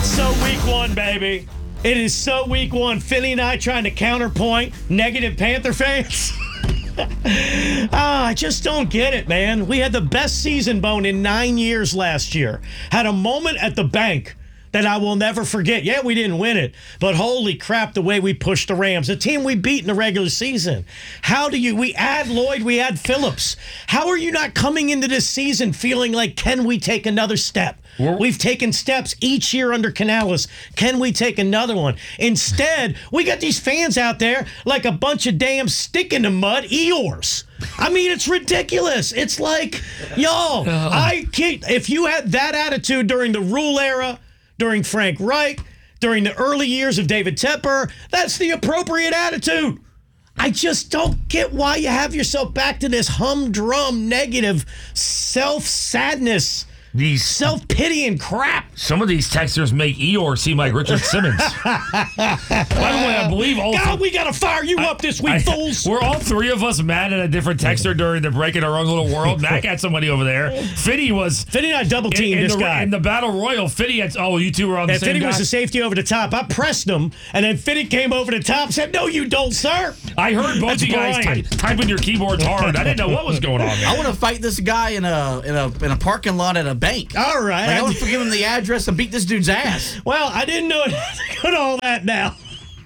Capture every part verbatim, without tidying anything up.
It's so week one, baby. It is so week one. Philly and I trying to counterpoint negative Panther fans. ah, I just don't get it, man. We had the best season, Bone, in nine years last year. Had a moment at the bank that I will never forget. Yeah, we didn't win it, but holy crap, the way we pushed the Rams, a team we beat in the regular season. How do you, we add Lloyd, we add Phillips. How are you not coming into this season feeling like, can we take another step? We're, We've taken steps each year under Canales. Can we take another one? Instead, we got these fans out there like a bunch of damn stick in the mud Eeyores. I mean, it's ridiculous. It's like, yo, I can't, if you had that attitude during the Rule era, during Frank Reich, during the early years of David Tepper, that's the appropriate attitude. I just don't get why you have yourself back to this humdrum, negative, self-sadness, these self-pitying crap. Some of these texters make Eeyore seem like Richard Simmons. By the way, I believe all... God, we got to fire you I, up this week, I, fools. We're all three of us mad at a different texter during the break in our own little world. Mac had somebody over there. Fitty was... Fitty and I double-teamed this the, guy. In the Battle Royal, Fitty had... Oh, you two were on the and same Fitty guy? was the safety over the top. I pressed him, and then Fitty came over the top and said, no, you don't, sir. I heard both of you guys ty- typing your keyboards hard. I didn't know what was going on there. I want to fight this guy in a in a in a parking lot at a bank. All right. Like, I want to give him the address and beat this dude's ass. Well, I didn't know it had to go to all that now.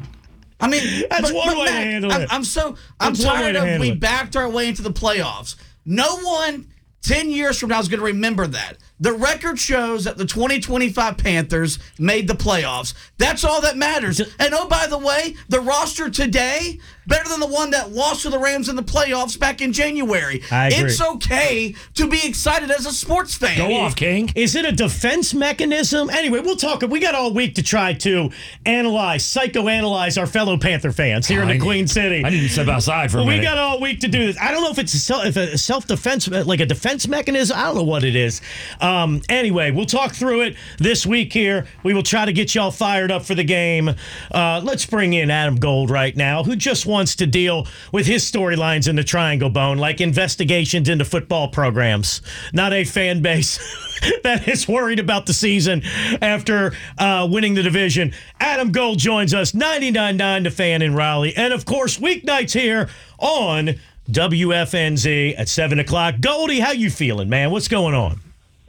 I mean, that's but, one but way Mac, to handle I'm, it. I'm so I'm that's tired of we it. backed our way into the playoffs. No one ten years from now is going to remember that. The record shows that the twenty twenty-five Panthers made the playoffs. That's all that matters. And oh, by the way, the roster today, better than the one that lost to the Rams in the playoffs back in January. I agree. It's okay to be excited as a sports fan. Go off, King. Is it a defense mechanism? Anyway, we'll talk. We got all week to try to analyze, psychoanalyze our fellow Panther fans here in the I Queen need, City. I need to step outside for a well, minute. We got all week to do this. I don't know if it's a, self, if a self-defense, like a defense mechanism. I don't know what it is. Um, anyway, we'll talk through it this week here. We will try to get y'all fired up for the game. Uh, let's bring in Adam Gold right now, who just wants to deal with his storylines in the Triangle Bone, like investigations into football programs, not a fan base that is worried about the season after uh, winning the division. Adam Gold joins us, ninety-nine point nine The Fan in Raleigh, and of course, weeknights here on W F N Z at seven o'clock. Goldie, how you feeling, man? What's going on?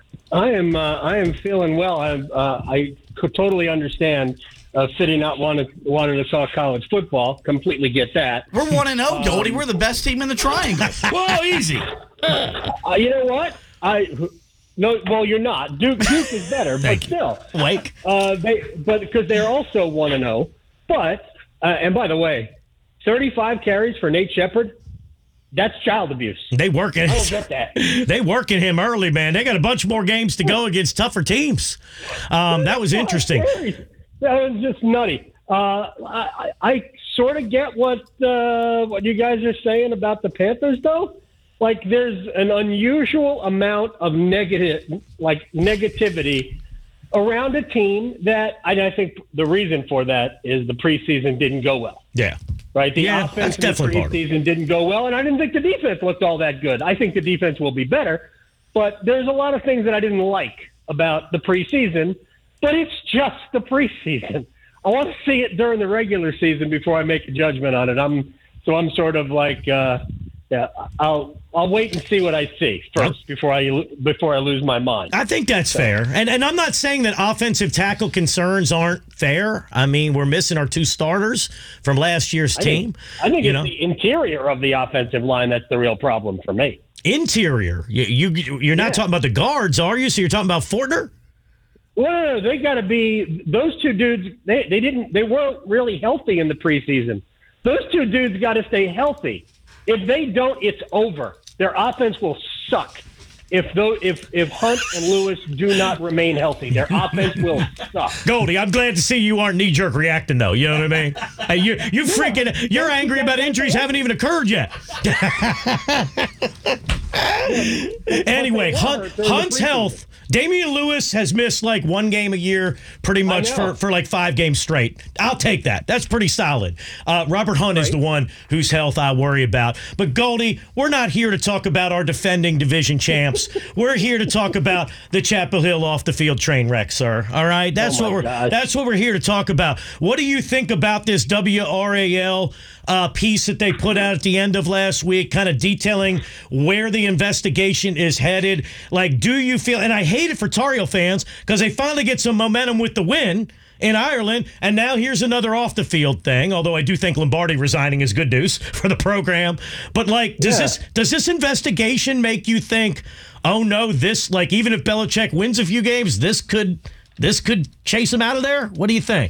I am uh, I am feeling well. I uh, I could totally understand uh, City not wanting wanting to talk college football. Completely get that. We're one and zero, Goldie. We're the best team in the Triangle. Well, easy. Uh, you know what? I no. Well, you're not. Duke Duke is better, but still. Wake. Uh, they but because they're also one and zero. But uh, and by the way, thirty-five carries for Nate Shepard. That's child abuse. They working. I'll get that. They working him early, man. They got a bunch more games to go against tougher teams. Um, that was interesting. That was just nutty. Uh, I, I sort of get what uh, what you guys are saying about the Panthers, though. Like, there's an unusual amount of negative, like negativity around a team that I, I think the reason for that is the preseason didn't go well. Yeah. Right, the yeah, offense in the preseason didn't go well, and I didn't think the defense looked all that good. I think the defense will be better, but there's a lot of things that I didn't like about the preseason, but it's just the preseason. I want to see it during the regular season before I make a judgment on it. I'm so I'm sort of like, uh, yeah, I'll I'll wait and see what I see first before I before I lose my mind. I think that's so. fair, and and I'm not saying that offensive tackle concerns aren't fair. I mean, we're missing our two starters from last year's I team. Think, I think you it's know? the interior of the offensive line that's the real problem for me. Interior, you, you you're not yeah. talking about the guards, are you? So you're talking about Fortner? Well, no, no, they got to be those two dudes. They they didn't they weren't really healthy in the preseason. Those two dudes got to stay healthy. If they don't, it's over. Their offense will suck. If though if if Hunt and Lewis do not remain healthy, their offense will suck. Goldie, I'm glad to see you aren't knee jerk reacting though. You know what I mean? Hey, you you freaking you're angry about injuries haven't even occurred yet. Anyway, Hunt, Hunt's health Damian Lewis has missed like one game a year pretty much for, for like five games straight. I'll take that. That's pretty solid. Uh, Robert Hunt right. is the one whose health I worry about. But Goldie, we're not here to talk about our defending division champs. We're here to talk about the Chapel Hill off the field train wreck, sir. All right? That's oh what we're gosh. that's what we're here to talk about. What do you think about this W R A L uh, piece that they put out at the end of last week, kind of detailing where the investigation is headed? Like, do you feel, and I hate it for Tar Heel fans because they finally get some momentum with the win in Ireland, and now here's another off-the-field thing, although I do think Lombardi resigning is good news for the program. But, like, does yeah. this does this investigation make you think, oh, no, this, like, even if Belichick wins a few games, this could this could chase him out of there? What do you think?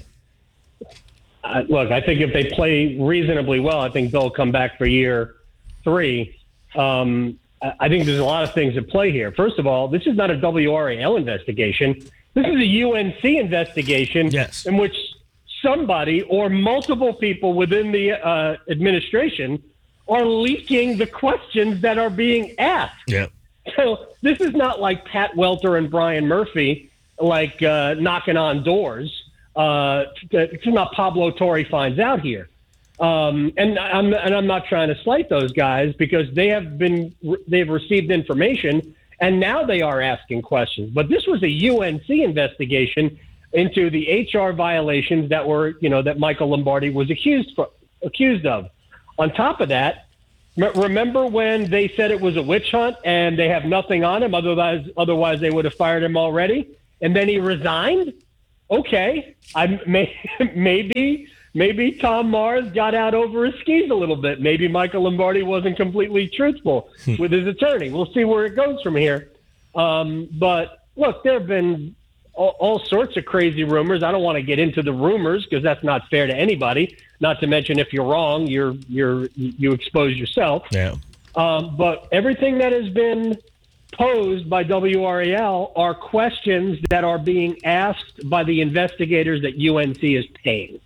Uh, look, I think if they play reasonably well, I think they'll come back for year three. Um, I think there's a lot of things at play here. First of all, this is not a W R A L investigation. This is a U N C investigation yes. in which somebody or multiple people within the uh, administration are leaking the questions that are being asked. Yeah. So this is not like Pat Welter and Brian Murphy, like uh, knocking on doors. Uh, it's not Pablo Torre finds out here. Um, and I'm and I'm not trying to slight those guys because they have been they've received information and now they are asking questions. But this was a U N C investigation into the H R violations that were you know that Michael Lombardi was accused for, accused of. On top of that, remember when they said it was a witch hunt and they have nothing on him, otherwise otherwise they would have fired him already, and then he resigned. Okay, I may, maybe maybe Tom Mars got out over his skis a little bit. Maybe Michael Lombardi wasn't completely truthful with his attorney. We'll see where it goes from here. Um, but look, there have been all, all sorts of crazy rumors. I don't want to get into the rumors because that's not fair to anybody. Not to mention, if you're wrong, you're you're you expose yourself. Yeah. Um, but everything that has been posed by W R A L are questions that are being asked by the investigators that U N C is paying.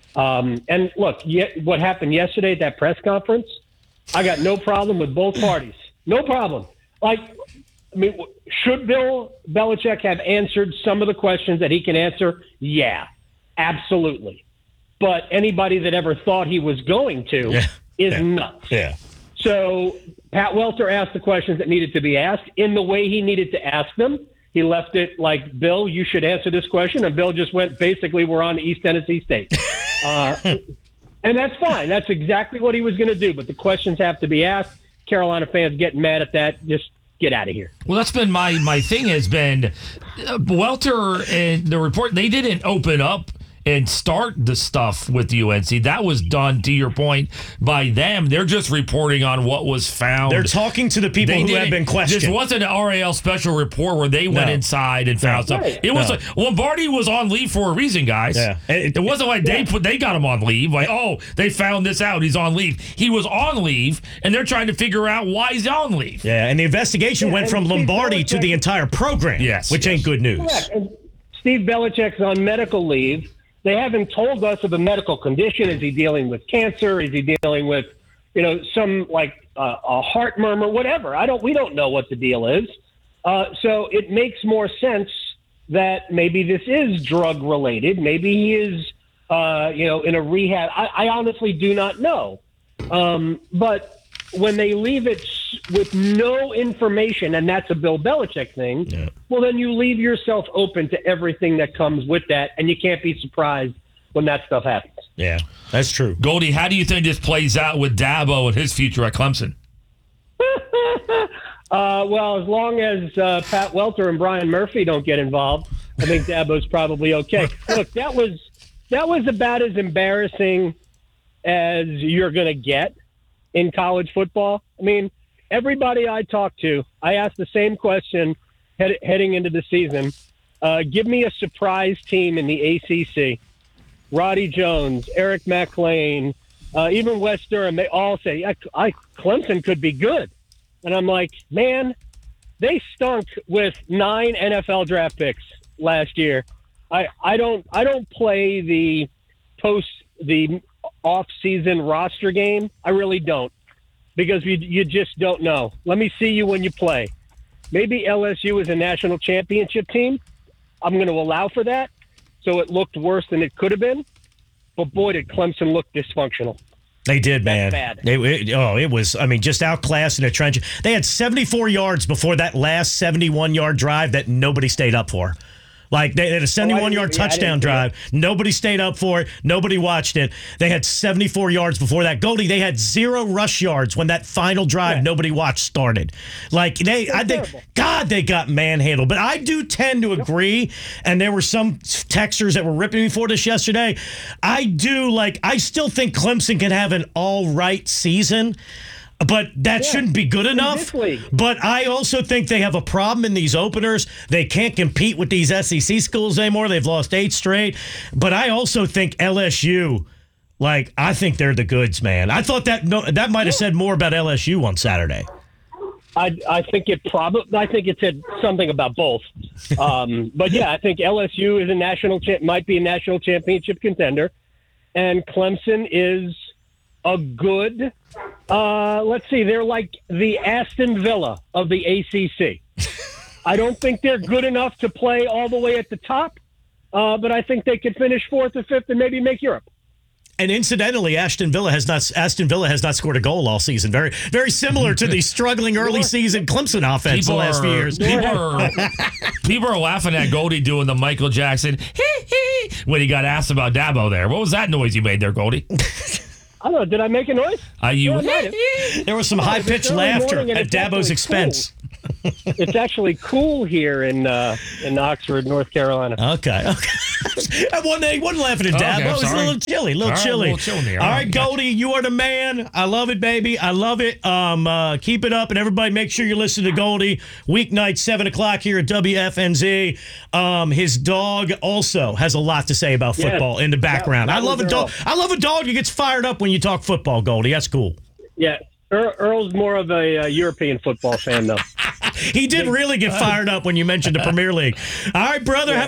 Um, and look, ye- what happened yesterday at that press conference, I got no problem with both parties. No problem. Like, I mean, should Bill Belichick have answered some of the questions that he can answer? Yeah, absolutely. But anybody that ever thought he was going to yeah. is yeah. nuts. Yeah. So Pat Welter asked the questions that needed to be asked in the way he needed to ask them. He left it like, Bill, you should answer this question. And Bill just went, basically, we're on to East Tennessee State. Uh, and that's fine. That's exactly what he was going to do. But the questions have to be asked. Carolina fans getting mad at that. Just get out of here. Well, that's been my, my thing has been uh, Welter and the report, they didn't open up and start the stuff with U N C. That was done, to your point, by them. They're just reporting on what was found. They're talking to the people they who have been questioned. This wasn't an R A L special report where they went no. inside and found no. stuff. It was no. like Lombardi was on leave for a reason, guys. Yeah. It, it wasn't like they put they got him on leave. Like, oh, they found this out. He's on leave. He was on leave, and they're trying to figure out why he's on leave. Yeah, and the investigation yeah, went from Steve Lombardi Belichick, to the entire program, yes, which yes. ain't good news. Correct. And Steve Belichick's on medical leave. They haven't told us of a medical condition. Is he dealing with cancer? Is he dealing with, you know, some like uh, a heart murmur, whatever? I don't. We don't know what the deal is. Uh, so it makes more sense that maybe this is drug related. Maybe he is, uh, you know, in a rehab. I, I honestly do not know. Um, but when they leave it with no information, and that's a Bill Belichick thing, yeah. well, then you leave yourself open to everything that comes with that, and you can't be surprised when that stuff happens. Yeah, that's true. Goldie, how do you think this plays out with Dabo and his future at Clemson? uh, well, as long as uh, Pat Welter and Brian Murphy don't get involved, I think Dabo's probably okay. Look, that was that was about as embarrassing as you're going to get in college football. I mean, everybody I talked to, I asked the same question head, heading into the season. Uh, give me a surprise team in the A C C. Roddy Jones, Eric McLean, uh, even Wes Durham, they all say, I, I, Clemson could be good. And I'm like, man, they stunk with nine N F L draft picks last year. I, I don't I don't play the post the off-season roster game. I really don't, because you you just don't know. Let me see you when you play. maybe L S U is a national championship team. I'm going to allow for that. So it looked worse than it could have been. But boy, did Clemson look dysfunctional. They did, man. Bad. It, it, oh, it was, I mean, just outclassed in a trench. They had seventy-four yards before that last seventy-one-yard drive that nobody stayed up for. Like, they had a seventy-one-yard oh, yeah, touchdown drive. Nobody stayed up for it. Nobody watched it. They had seventy-four yards before that. Goldie, they had zero rush yards when that final drive yeah. nobody watched started. Like, they, That's I think, terrible. God, they got manhandled. But I do tend to agree, and there were some texters that were ripping me for this yesterday. I do, like, I still think Clemson can have an all right season. But that Yeah. shouldn't be good enough. this league. But I also think they have a problem in these openers. They can't compete with these S E C schools anymore. They've lost eight straight. But I also think L S U, like, I think they're the goods, man. I thought that no, that might have said more about L S U on Saturday. I, I think it probably. I think it said something about both. Um, but yeah, I think L S U is a national cha- might be a national championship contender, and Clemson is a good. Uh, let's see, they're like the Aston Villa of the A C C. I don't think they're good enough to play all the way at the top, uh, but I think they could finish fourth or fifth and maybe make Europe. And incidentally, Aston Villa has not Aston Villa has not scored a goal all season. Very very similar to the struggling early season Clemson offense the last few years. People are, people are laughing at Goldie doing the Michael Jackson hee hee when he got asked about Dabo there. What was that noise you made there, Goldie? I don't know. Did I make a noise? Are you? Yeah, I might have. There was some high pitched early laughter morning and at it's Dabo's actually expense. It's actually cool here in uh, in Oxford, North Carolina. Okay. Okay. I wasn't, wasn't laughing at Okay, Dabo. I'm It was a sorry. little chilly. A little All right, chilly. a little chilly there. All All right, right, Goldie, you are the man. I love it, baby. I love it. Um, uh, keep it up, and everybody make sure you listen to Goldie weeknight, seven o'clock here at W F N Z. Um, his dog also has a lot to say about Yes. football in the background. That- that I love a was dog. Earl. I love a dog who gets fired up when you talk football, Goldie. That's cool. Yeah, Earl, Earl's more of a uh, European football fan, though. He did really get fired up when you mentioned the Premier League. All right, brother. Have